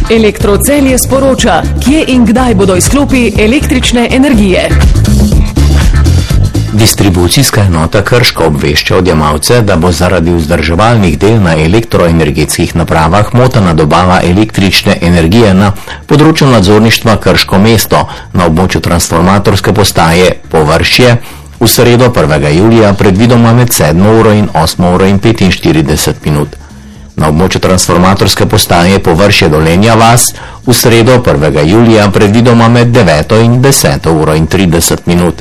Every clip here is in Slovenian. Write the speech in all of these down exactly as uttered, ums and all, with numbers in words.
Elektrocelje sporoča, kje in kdaj bodo izklopi električne energije. Distribucijska enota Krško obvešča odjemalce, da bo zaradi vzdrževalnih del na elektroenergetskih napravah motena dobava električne energije na področju nadzorništva Krško mesto na območju transformatorske postaje Površje v sredo prvega julija predvidoma med sedmo uro in osmo uro in petinštirideset minut. Na območju transformatorske postaje Površje Dolenja vas v sredo prvega julija predvidoma med deveto in deseto uro in trideset minut.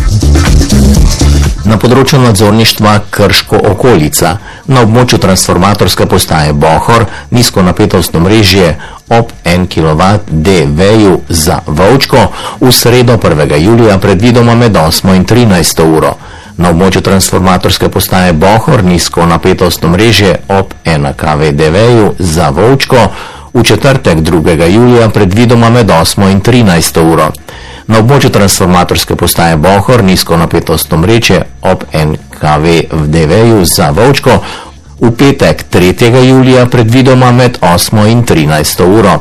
Na področju nadzorništva Krško okolica na območju transformatorske postaje Bohor nizkonapetostno mrežje ob en kilovat D V-ju za Vovčko v sredo prvega julija predvidoma med osmo in trinajsto uro. Na območju transformatorske postaje Bohor nizkonapetostno mrežje ob en K V D V-ju za Vovčko v četrtek drugega julija predvidoma med osmo in trinajsto uro. Na območju transformatorske postaje Bohor nizkonapetostno mrežje ob en K V D V-ju za Vovčko v petek tretjega julija predvidoma med osmo in trinajsto uro.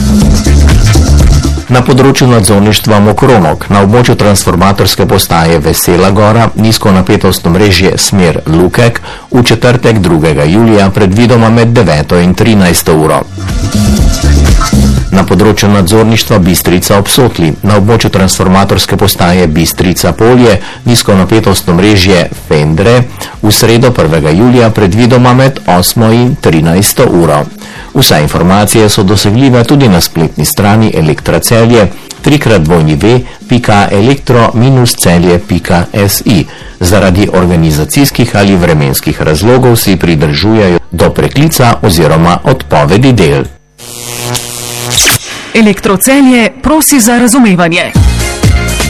Na področju nadzorništva Mokronog na območju transformatorske postaje Vesela Gora nizkonapetostno mrežje smer Lukek v četrtek drugega julija predvidoma med deveto in trinajsto uro. Na področju nadzorništva Bistrica ob Sotli na območju transformatorske postaje Bistrica Polje nizkonapetostno mrežje Fendre v sredo prvega julija predvidoma med osmo in trinajsto uro. Vse informacije so dosegljive tudi na spletni strani Elektrocelje trikrat dvojni ve pika elektro minus celje pika S I. Zaradi organizacijskih ali vremenskih razlogov si pridržujejo do preklica oziroma odpovedi del. Elektrocelje prosi za razumevanje.